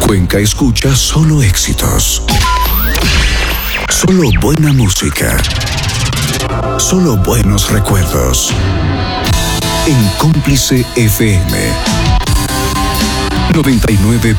Cuenca escucha solo éxitos. Solo buena música. Solo buenos recuerdos. En Cómplice FM 99.7.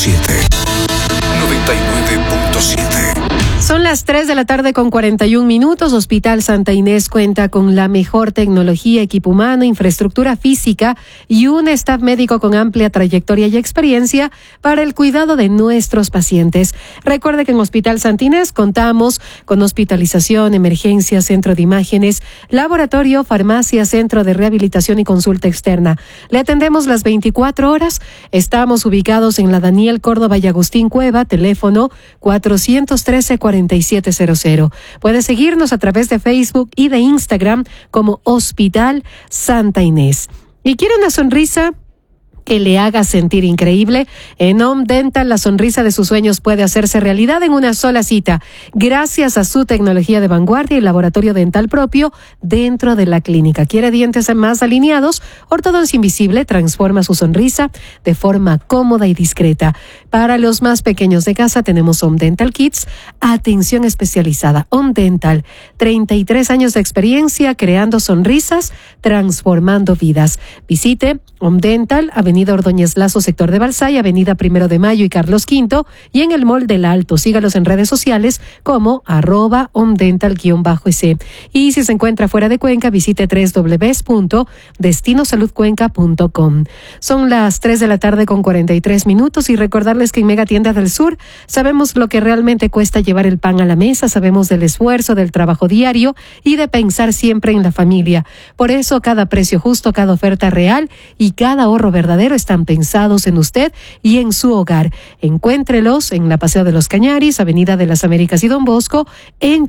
99.7. Son las 3 de la tarde con 41 minutos. Hospital Santa Inés cuenta con la mejor tecnología, equipo humano, infraestructura física y un staff médico con amplia trayectoria y experiencia para el cuidado de nuestros pacientes. Recuerde que en Hospital Santa Inés contamos con hospitalización, emergencia, centro de imágenes, laboratorio, farmacia, centro de rehabilitación y consulta externa. Le atendemos las 24 horas. Estamos ubicados en la Daniel Córdoba y Agustín Cueva, teléfono 413-4700. Puede seguirnos a través de Facebook y de Instagram como Hospital Santa Inés. ¿Y quiere una sonrisa que le haga sentir increíble? En Home Dental, la sonrisa de sus sueños puede hacerse realidad en una sola cita, gracias a su tecnología de vanguardia y laboratorio dental propio dentro de la clínica. ¿Quiere dientes más alineados? Ortodoncia Invisible transforma su sonrisa de forma cómoda y discreta. Para los más pequeños de casa tenemos Home Dental Kids, atención especializada. Home Dental, 33 años de experiencia creando sonrisas, transformando vidas. Visite Home Dental, Avenida Ordóñez Lazo, sector de Balsay, Avenida 1 de Mayo y Carlos V, y en el Mall del Alto. Sígalos en redes sociales como @homedental_es. Y si se encuentra fuera de Cuenca, visite www.destinosaludcuenca.com. Son las 3 de la tarde con 43 minutos y recordarles que en Mega Tiendas del Sur sabemos lo que realmente cuesta llevar el pan a la mesa, sabemos del esfuerzo, del trabajo diario y de pensar siempre en la familia. Por eso cada precio justo, cada oferta real y cada ahorro verdadero están pensados en usted y en su hogar. Encuéntrelos en la Paseo de los Cañaris, Avenida de las Américas y Don Bosco, en